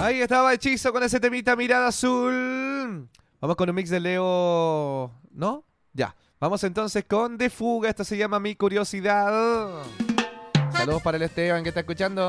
Ahí estaba Hechizo con ese temita Mirada Azul. Vamos con un mix de Leo... ¿No? Ya. Vamos entonces con De Fuga. Esto se llama Mi Curiosidad. Saludos para el Esteban que está escuchando.